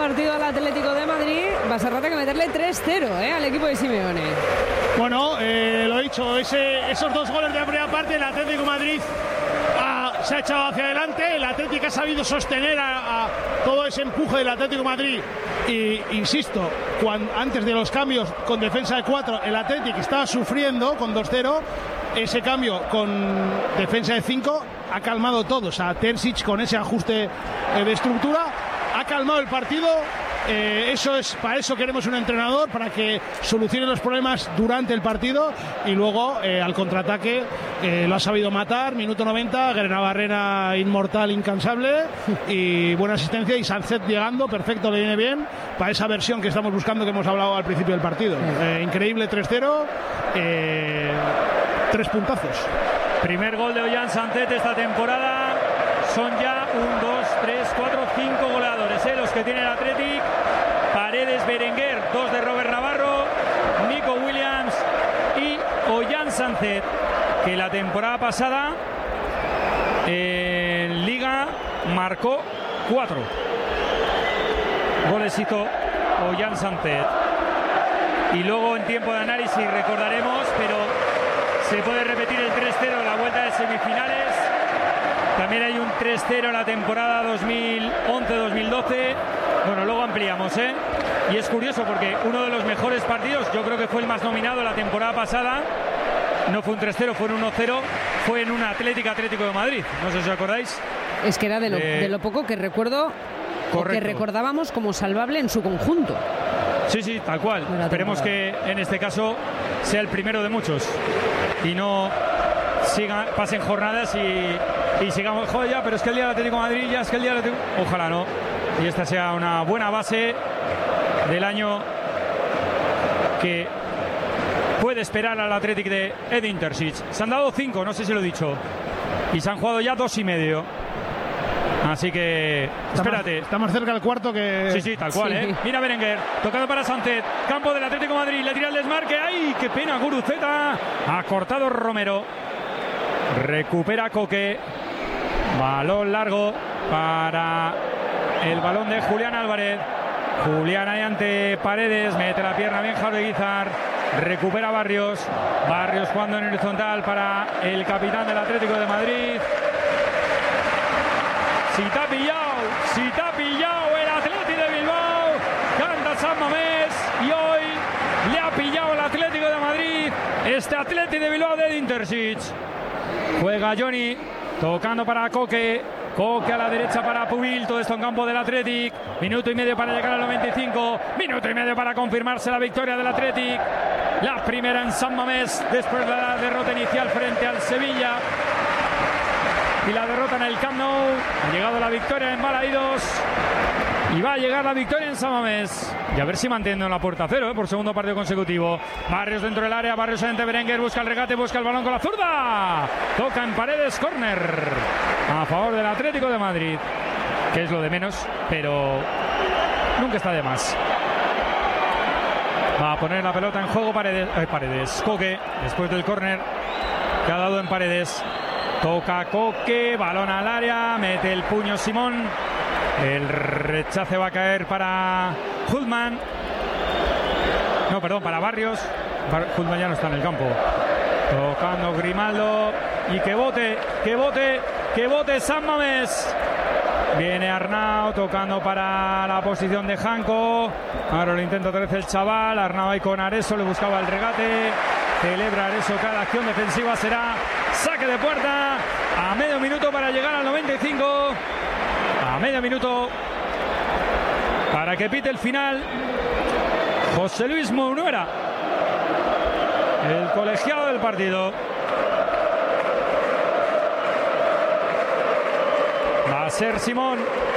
partido al Atlético de Madrid, va a ser rata que meterle 3-0 al equipo de Simeone. Bueno, lo he dicho, esos 2 goles de la primera parte, el Atlético de Madrid se ha echado hacia adelante, el Atlético ha sabido sostener a todo ese empuje del Atlético de Madrid y, insisto, antes de los cambios con defensa de 4, el Atlético estaba sufriendo con 2-0, ese cambio con defensa de 5 ha calmado todo, o sea, Terzic con ese ajuste de estructura ha calmado el partido. Para eso queremos un entrenador, para que solucione los problemas durante el partido y luego al contraataque lo ha sabido matar. Minuto 90, Grenabarrena inmortal, incansable y buena asistencia, y Sancet llegando, perfecto, le viene bien para esa versión que estamos buscando, que hemos hablado al principio del partido. Increíble 3-0, 3 puntazos. Primer gol de Ollán Sancet esta temporada. Son ya 1, 2, 3, 4, 5 goleadores, los que tiene el Athletic. Paredes, Berenguer, 2 de Robert Navarro, Nico Williams y Ollán Sancet, que la temporada pasada en Liga marcó 4 goles, hizo Ollán Sancet. Y luego en tiempo de análisis recordaremos, pero se puede repetir el 3-0 en la vuelta de semifinales. También hay un 3-0 en la temporada 2011-2012. Bueno, luego ampliamos, Y es curioso porque uno de los mejores partidos, yo creo que fue el más nominado la temporada pasada, no fue un 3-0, fue un 1-0, fue en un Atlético de Madrid. No sé si os acordáis. Es que era de lo poco que recuerdo, o que recordábamos como salvable en su conjunto. Sí, tal cual. Esperemos que en este caso sea el primero de muchos y no pasen jornadas y sigamos, joder, ya, pero es que el día del Atlético de Madrid, ya es que el día del Atlético... Ojalá no. Y esta sea una buena base del año que puede esperar al Atlético de Edin Terzic. Se han dado 5, no sé si lo he dicho, y se han jugado ya 2,5. Así que espérate. Está más cerca el cuarto que... Sí, tal cual, sí. Mira Berenguer, tocado para Sancet, campo del Atlético de Madrid, le tira el desmarque. ¡Ay, qué pena! Guruceta ha cortado Romero. Recupera Coque. Balón largo para el balón de Julián Álvarez. Julián ahí ante Paredes, mete la pierna bien Javi Guizar. Recupera Barrios jugando en horizontal para el capitán del Atlético de Madrid. Si te ha pillado el Atlético de Bilbao, canta San Mamés, y hoy le ha pillado el Atlético de Madrid, este Atlético de Bilbao de Edin Terzic. Juega Johnny, tocando para Coque a la derecha para Pubil, todo esto en campo del Athletic. Minuto y medio para llegar al 95, minuto y medio para confirmarse la victoria del Athletic, la primera en San Mamés después de la derrota inicial frente al Sevilla y la derrota en el Camp Nou. Ha llegado la victoria en Balaídos y va a llegar la victoria en San Mamés, y a ver si mantienen la puerta a 0 por segundo partido consecutivo. Barrios dentro del área, Barrios ante Berenguer, busca el regate, busca el balón con la zurda, toca en Paredes, córner a favor del Atlético de Madrid, que es lo de menos, pero nunca está de más. Va a poner la pelota en juego Paredes. Coque, después del córner que ha dado en Paredes, toca Coque, balón al área, mete el puño Simón, el rechace va a caer para Hulman, para Barrios. Hulman ya no está en el campo, tocando Grimaldo, y que bote San Mamés. Viene Arnau tocando para la posición de Janko. Ahora lo intenta otra vez el chaval. Arnau ahí con Areso, le buscaba el regate. Celebra Areso cada acción defensiva. Será saque de puerta a medio minuto para llegar al 95. A medio minuto para que pite el final José Luis Munuera, el colegiado del partido. Va a ser Simón.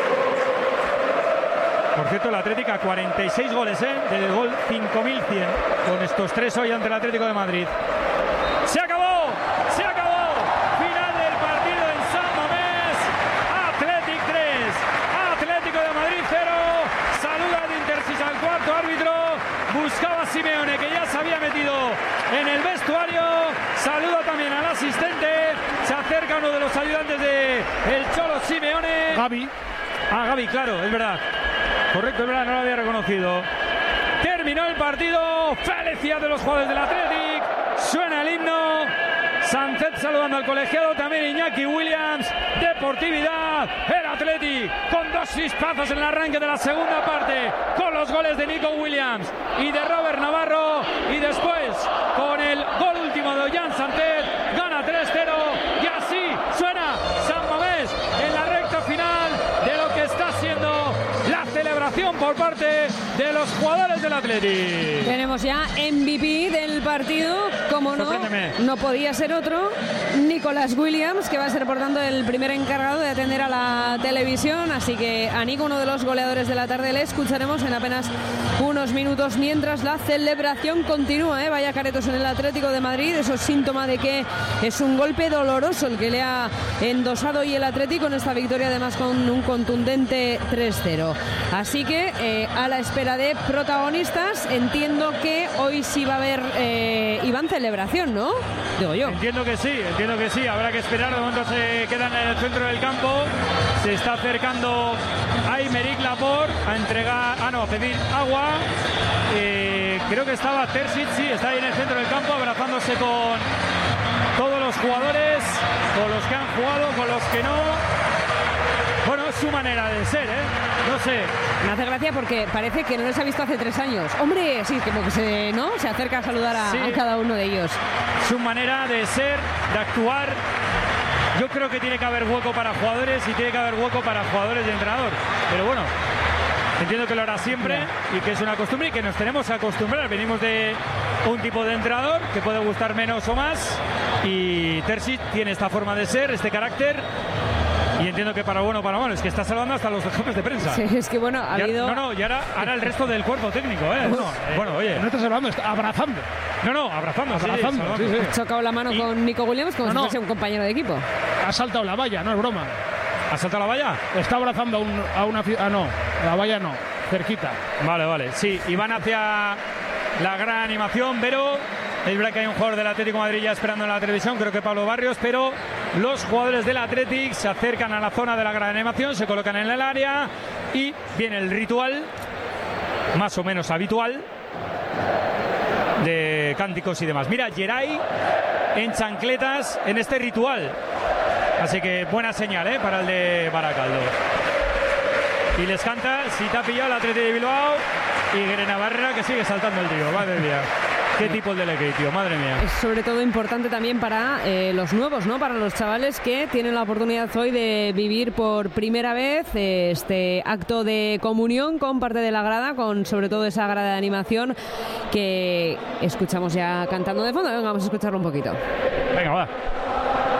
Por cierto, el Atlético a 46 goles, de gol 5100 con estos 3 hoy ante el Atlético de Madrid. ¡Se acabó! Final del partido en San Mamés. Athletic 3, Atlético de Madrid 0. Saluda a Edin Terzic al cuarto árbitro. Buscaba a Simeone, que ya se había metido en el vestuario. Saluda también al asistente. Se acerca uno de los ayudantes de el Cholo Simeone. Gavi, claro, es verdad. Correcto, es verdad, no lo había reconocido. Terminó el partido. Felicidad de los jugadores del Athletic. Suena el himno. Sánchez saludando al colegiado, también Iñaki Williams. Deportividad. El Athletic con 2 chispazos en el arranque de la segunda parte, con los goles de Nico Williams y de Robert Navarro, y después con el gol último de Ollán Sánchez gana 3-0, y así suena San Mamés en la recta final de lo que está siendo la celebración por parte de los jugadores del Athletic. Tenemos ya MVP del partido, como no podía ser otro, Nicolas Williams, que va a ser por tanto el primer encargado de atender a la televisión, así que a Nico, uno de los goleadores de la tarde, le escucharemos en apenas unos minutos mientras la celebración continúa. Vaya caretos en el Atlético de Madrid, eso es síntoma de que es un golpe doloroso el que le ha endosado hoy el Atlético en esta victoria, además con un contundente 3-0. Así que a la espera de protagonistas, entiendo que hoy sí va a haber Iván celebración, ¿no? Digo yo. Entiendo que sí, habrá que esperar. De momento se quedan en el centro del campo, se está acercando Aymeric Laporte a pedir agua. Creo que estaba Terzic, sí, está ahí en el centro del campo abrazándose con todos los jugadores, con los que han jugado, con los que no. Bueno, es su manera de ser, no sé. Me hace gracia porque parece que no les ha visto hace 3 años. Hombre, sí, como que se acerca a saludar a cada uno de ellos. Su manera de ser, de actuar. Yo creo que tiene que haber hueco para jugadores y tiene que haber hueco para jugadores y entrenador. Pero bueno, entiendo que lo hará siempre y que es una costumbre y que nos tenemos que acostumbrar. Venimos de un tipo de entrenador que puede gustar menos o más, y Terzic tiene esta forma de ser, este carácter. Y entiendo que para bueno o para malo, es que está salvando hasta los jefes de prensa. Sí, es que bueno, ha habido... Y ahora el resto del cuerpo técnico, Bueno, oye. No estás hablando, está abrazando. Abrazando. Sí. Ha chocado la mano con Nico Williams como si fuese un compañero de equipo. Ha saltado la valla, no es broma. ¿Ha saltado la valla? Está abrazando a una... no, la valla no, cerquita. Vale. Sí, y van hacia la gran animación, pero... Es verdad que hay un jugador del Atlético de Madrid ya esperando en la televisión, creo que Pablo Barrios, pero los jugadores del Athletic se acercan a la zona de la gran animación, se colocan en el área y viene el ritual, más o menos habitual, de cánticos y demás. Mira, Geray en chancletas en este ritual, así que buena señal para el de Baracaldo. Y les canta, si te ha pillado el Athletic de Bilbao, y Grena Barrera, que sigue saltando el tío, madre mía. Qué tipo el deleque, tío, madre mía. Es sobre todo importante también para los nuevos, ¿no? Para los chavales que tienen la oportunidad hoy de vivir por primera vez este acto de comunión con parte de la grada, con sobre todo esa grada de animación que escuchamos ya cantando de fondo. Venga, vamos a escucharlo un poquito. Venga, va.